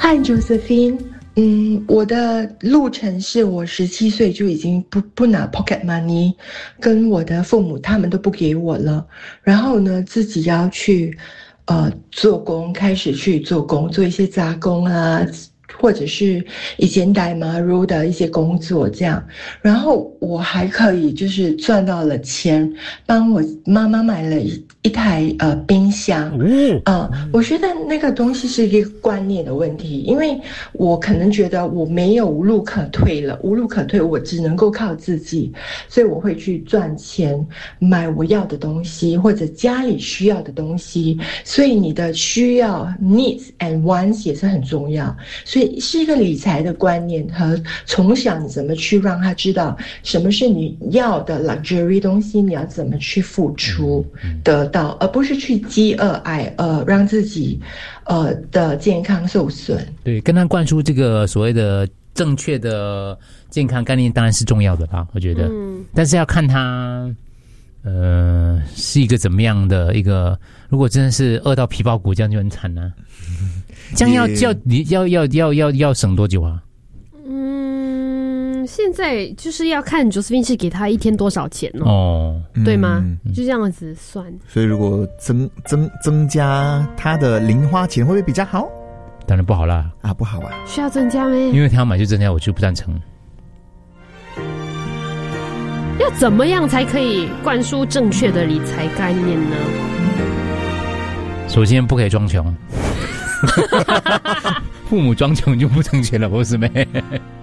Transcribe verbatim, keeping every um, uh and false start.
嗨 Josephine， 嗯，我的路程是我十七岁就已经不不拿 pocket money， 跟我的父母他们都不给我了，然后呢自己要去呃做工，开始去做工，做一些杂工啊，或者是以前代码如的一些工作这样，然后我还可以就是赚到了钱，帮我妈妈买了一一台呃冰箱，嗯、呃，我觉得那个东西是一个观念的问题，因为我可能觉得我没有路可退了，无路可退，我只能够靠自己，所以我会去赚钱买我要的东西或者家里需要的东西，所以你的需要 needs and wants 也是很重要，所以是一个理财的观念和从小你怎么去让他知道什么是你要的 luxury 东西，你要怎么去付出得到，而不是去饥饿挨饿，让自己呃的健康受损。 对，跟他灌输这个所谓的正确的健康概念当然是重要的啦，我觉得。嗯，但是要看他呃是一个怎么样的一个，如果真的是饿到皮包骨，这样就很惨啊。这样要要你要要要要要省多久啊？ 嗯，现在就是要看 Josephine 是给他一天多少钱哦，哦对吗、嗯？就这样子算。 所以如果增增增加他的零花钱，会不会比较好？ 当然不好啦， 啊，不好啊， 需要增加咩？ 因为他要买就增加，我就不赞成。 要怎么样才可以灌输正确的理财概念呢？ 首先不可以装穷。父母装穷就不正确了，不是咩？